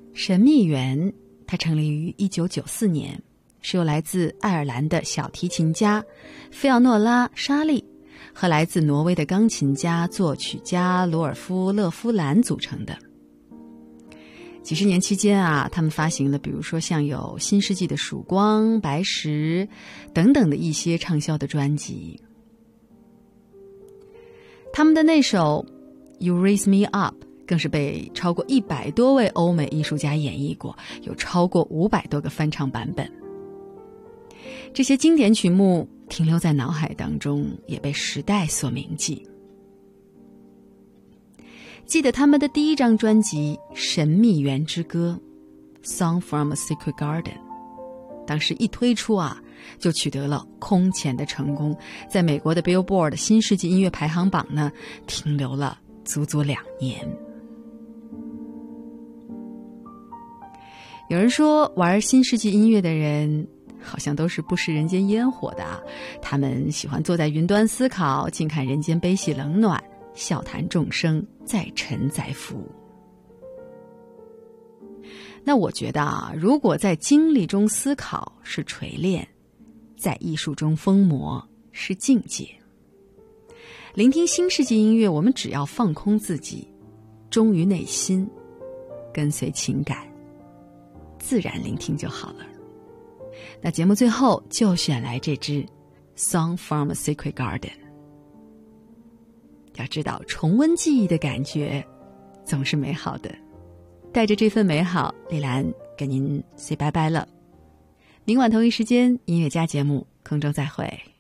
神秘园它成立于1994年，是由来自爱尔兰的小提琴家菲奥诺拉·莎莉和来自挪威的钢琴家、作曲家罗尔夫·勒夫兰组成的。几十年期间啊，他们发行了比如说像有《新世纪的曙光》、《白石》等等的一些畅销的专辑。他们的那首 You Raise Me Up 更是被超过100多位欧美艺术家演绎过，有超过500多个翻唱版本。这些经典曲目停留在脑海当中，也被时代所铭记。记得他们的第一张专辑《神秘园之歌》 Song from a Secret Garden 当时一推出啊，就取得了空前的成功，在美国的 Billboard 新世纪音乐排行榜呢停留了足足2年。有人说玩新世纪音乐的人好像都是不食人间烟火的啊，他们喜欢坐在云端思考，静看人间悲喜冷暖，笑谈众生在沉在浮。那我觉得啊，如果在经历中思考是锤炼，在艺术中疯魔是境界。聆听新世纪音乐，我们只要放空自己，忠于内心，跟随情感，自然聆听就好了。那节目最后就选来这支 Song from a Secret Garden。 要知道重温记忆的感觉总是美好的。带着这份美好，丽兰跟您 say 拜拜了。明晚同一时间音乐家节目空中再会。